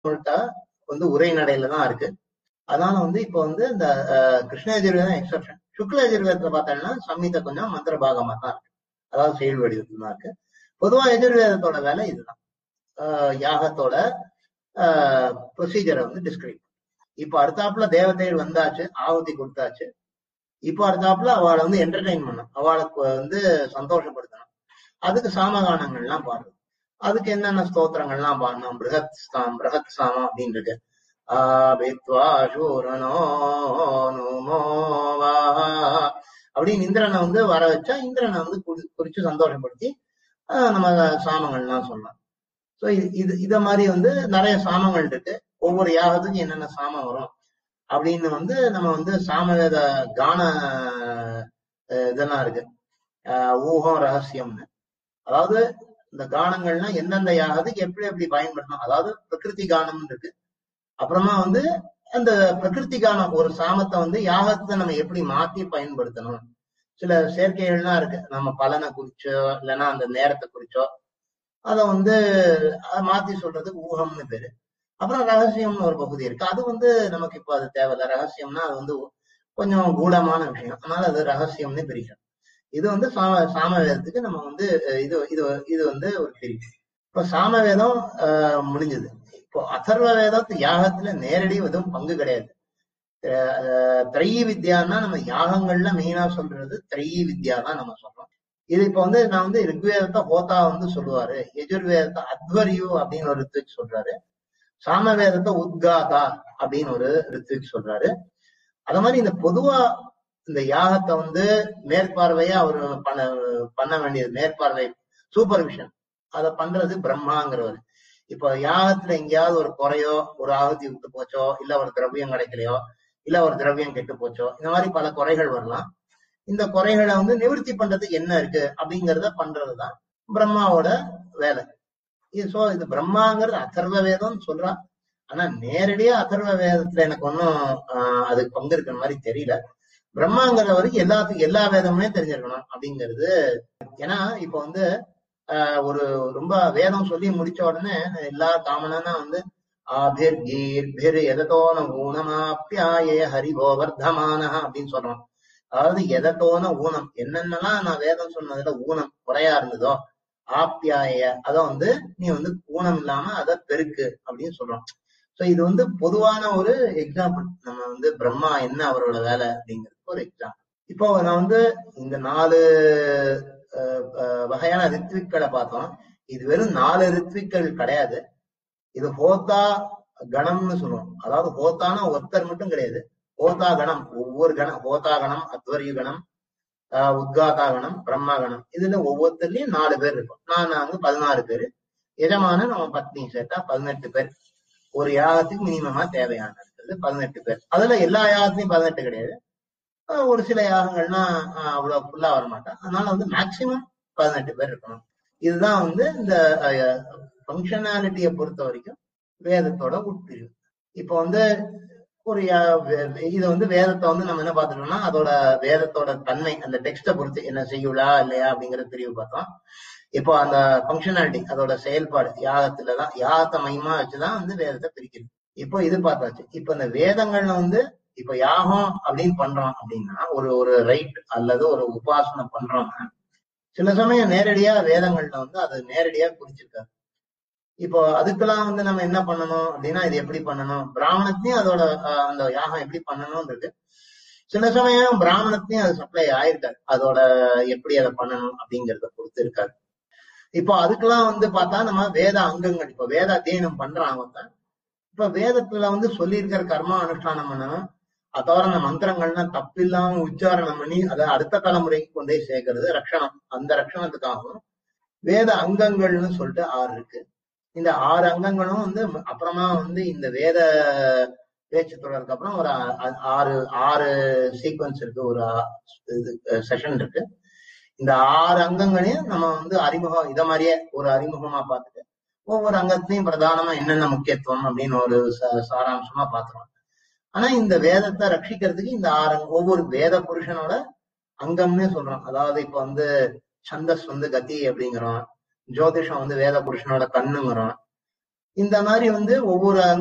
வந்து உரைநடையில தான் இருக்கு. அதனால வந்து இப்ப வந்து இந்த கிருஷ்ண யஜுர்வேதம் எக்ஸப்ஷன். சுக்ல யஜுர்வேதத்துல பார்த்தோம்னா சம்ஹிதா கொஞ்சம் மந்திர பாகமா தான் இருக்கு, அதாவது செயல் வடிவத்துல தான் இருக்கு. பொதுவா எஜுர்வேதத்தோட வேலை இதுதான், யாகத்தோட ப்ரொசீஜரை வந்து டிஸ்கிரைப். இப்ப அடுத்தாப்புல தேவதைகள் வந்தாச்சு, ஆಹುತಿ கொடுத்தாச்சு. இப்ப அடுத்தாப்புல அவளை வந்து என்டர்டெயின் பண்ணும், அவளுக்கு வந்து சந்தோஷப்படுத்தணும். அதுக்கு சாமகானங்கள்லாம் பாடுறது. அதுக்கு என்னென்ன ஸ்தோத்திரங்கள்லாம் பாடணும், பிரகத் சாமம் அப்படின்னு இருக்கு. அப்படின்னு இந்திரனை வந்து வர வச்சா இந்திரனை வந்து குறிச்சு சந்தோஷப்படுத்தி நம்ம சாமங்கள்லாம் சொல்லலாம். சோ இத மாதிரி வந்து நிறைய சாமங்கள் இருக்கு. ஒவ்வொரு யாகத்துக்கும் என்னென்ன சாமம் வரும் அப்படின்னு வந்து நம்ம வந்து சாமவேத கான இதெல்லாம் இருக்கு, ஊகம் ரகசியம்னு. அதாவது இந்த கானங்கள்னா எந்தெந்த யாகத்துக்கு எப்படி எப்படி பயன்படுத்தணும், அதாவது பிரகிருதி கானம் இருக்கு. அப்புறமா வந்து அந்த பிரகிருதி கானம் ஒரு சாமத்தை வந்து யாகத்தை நம்ம எப்படி மாத்தி பயன்படுத்தணும். சில சேர்க்கைகள்லாம் இருக்கு, நம்ம பலனை குறிச்சோ இல்லைன்னா அந்த நேரத்தை குறிச்சோ அதை வந்து மாத்தி சொல்றதுக்கு ஊகம்னு பேரு. அப்புறம் ரகசியம்னு ஒரு பகுதி இருக்கு, அது வந்து நமக்கு இப்போ அது தேவையில்ல. ரகசியம்னா அது வந்து கொஞ்சம் கூடமான விஷயம், அதனால அது ரகசியம்னு பிரிக்கணும். இது வந்து சாமவேதத்துக்கு நம்ம வந்து இது இது இது வந்து ஒரு பிரிவு. இப்ப சாமவேதம் முடிஞ்சது. இப்போ அதர்வ வேதத்து யாகத்துல நேரடி எதுவும் பங்கு கிடையாது. திரையி வித்யான்னா நம்ம யாகங்கள்ல மெயினா சொல்றது திரையி வித்யா தான் நம்ம சொல்றோம். இது இப்ப வந்து நான் வந்து ரிக்வேதத்தை ஹோதா வந்து சொல்லுவாரு, யஜுர்வேதத்தை அத்வரியு அப்படின்னு ஒரு ரித்விக் சொல்றாரு, சாமவேதத்தை உத்காதா அப்படின்னு ஒரு ரித்விக் சொல்றாரு. அத மாதிரி இந்த பொதுவா இந்த யாகத்தை வந்து மேற்பார்வையா அவர் பண்ண வேண்டியது, மேற்பார்வை சூப்பர்விஷன் அதை பண்றது பிரம்மாங்கிறவர். இப்ப யாகத்துல எங்கேயாவது ஒரு குறையோ, ஒரு ஆகுதி விட்டு போச்சோ, இல்ல ஒரு திரவியம் கிடைக்கலையோ, இல்ல ஒரு திரவியம் கெட்டு போச்சோ, இந்த மாதிரி பல குறைகள் வரலாம். இந்த குறைகளை வந்து நிவர்த்தி பண்றதுக்கு என்ன இருக்கு அப்படிங்கறத பண்றதுதான் பிரம்மாவோட வேலை. இது பிரம்மாங்கிறது அதர்வ வேதம்னு சொல்றா. ஆனா நேரடியா அதர்வ வேதத்துல எனக்கு ஒன்னும் அதுக்கு பங்கு இருக்கிற மாதிரி தெரியல. பிரம்மாங்கிற வரைக்கும் எல்லாத்துக்கும் எல்லா வேதமுமே தெரிஞ்சிருக்கணும் அப்படிங்கிறது. ஏன்னா இப்ப வந்து ஒரு ரொம்ப வேதம் சொல்லி முடிச்ச உடனே எல்லா காமனா வந்து ஆபிர் கீர் எதத்தோன ஊனமாப்பியாயே ஹரிபோ வர்த்தமான அப்படின்னு சொல்றோம். அதாவது எதத்தோன ஊனம், என்னென்னலாம் நான் வேதம் சொன்னதுல ஊனம் குறையா இருந்ததோ, ஆப்பியாய அதை வந்து நீ வந்து ஊனம் இல்லாம அதை பெருக்கு அப்படின்னு சொல்றோம். சோ இது வந்து பொதுவான ஒரு எக்ஸாம்பிள். நம்ம வந்து பிரம்மா என்ன அவரோட வேலை அப்படிங்கிறதுக்கு ஒரு எக்ஸாம்பிள். இப்போ நான் வந்து இந்த 4 வகையான ரித்விக்களை பார்த்தோம். இது வெறும் 4 ரித்விக்கள் கிடையாது, இது ஹோதா கணம்னு சொல்லுவோம். அதாவது ஹோதானா ஒருத்தர் மட்டும் கிடையாது, ஹோதா கணம், ஒவ்வொரு கணம், ஹோதா கணம், அத்வரிய கணம், உத்காதா கணம், பிரம்மா கணம், இதுல ஒவ்வொருத்தர்லயும் 4 பேர் இருக்கும். நாங்க 16 பேரு, எஜமான நம்ம பத்னி சேர்த்தா 18 பேர். ஒரு யாகத்துக்கு மினிமமா தேவையான இருக்கிறது 18 பேர். அதுல எல்லா யாகத்தையும் 18 கிடையாது, ஒரு சில யாகங்கள்னா அவ்வளவு ஃபுல்லா வரமாட்டா. அதனால வந்து மேக்சிமம் 18 பேர் இருக்கணும். இதுதான் வந்து இந்த ஃபங்க்ஷனாலிட்டியை பொறுத்த வரைக்கும் வேதத்தோட உட்பிரிவு. இப்போ வந்து ஒரு இது வந்து வேதத்தை வந்து நம்ம என்ன பார்த்துட்டோம்னா அதோட வேதத்தோட தன்மை, அந்த டெக்ஸ்டை பொறுத்து என்ன செய்யுளா இல்லையா அப்படிங்கிற பிரிவு பார்த்தோம். இப்போ அந்த ஃபங்க்ஷனாலிட்டி, அதோட செயல்பாடு, யாகத்துலதான், யாகத்தை மையமா வச்சுதான் வந்து வேதத்தை பிரிக்குது. இப்போ இது பார்த்தாச்சு. இப்ப இந்த வேதங்கள்ல வந்து இப்ப யாகம் அப்படின்னு பண்றோம் அப்படின்னா, ஒரு ரைட் அல்லது ஒரு உபாசனை பண்றோம்னா சில சமயம் நேரடியா வேதங்கள்ல வந்து அது நேரடியா குறிச்சிருக்காரு. இப்போ அதுக்கெல்லாம் வந்து நம்ம என்ன பண்ணணும் அப்படின்னா, இது எப்படி பண்ணணும், பிராமணத்தையும் அதோட அந்த யாகம் எப்படி பண்ணணும்ன்றது சில சமயம் பிராமணத்தையும் அது சப்ளை ஆயிருக்காரு, அதோட எப்படி அதை பண்ணணும் அப்படிங்கிறத பொறுத்து இருக்காரு. இப்போ அதுக்கெல்லாம் வந்து பார்த்தா நம்ம வேத அங்கங்கள், இப்போ வேத அத்தியனம் பண்றாங்க, இப்ப வேதத்துல வந்து சொல்லியிருக்கிற கர்மா அனுஷ்டானம் பண்ணணும். அது தவிர அந்த மந்திரங்கள்லாம் தப்பில்லாம உச்சாரணம் பண்ணி அதை அடுத்த தலைமுறைக்கு கொண்டே சேர்க்கறது ரட்சணம். அந்த ரட்சணத்துக்காகவும் வேத அங்கங்கள்னு சொல்லிட்டு 6 இருக்கு. இந்த 6 அங்கங்களும் வந்து அப்புறமா வந்து இந்த வேத பேச்சு தொடருக்கு அப்புறம் ஒரு 6 சீக்வன்ஸ் இருக்கு, ஒரு செஷன் இருக்கு. இந்த 6 அங்கங்களையும் நம்ம வந்து அறிமுகம், இத மாதிரியே ஒரு அறிமுகமா பார்த்துட்டு ஒவ்வொரு அங்கத்தையும் பிரதானமா என்னென்ன முக்கியத்துவம் அப்படின்னு ஒரு சாராம்சமா பாத்துருவோம். ஆனா இந்த வேதத்தை ரட்சிக்கிறதுக்கு இந்த 6 ஒவ்வொரு வேத புருஷனோட அங்கம்னே சொல்றோம். அதாவது இப்ப வந்து சந்தஸ் வந்து கதி அப்படிங்கிறோம், ஜோதிஷம் வந்து வேத புருஷனோட கண்ணுங்கிறோம், இந்த மாதிரி வந்து ஒவ்வொரு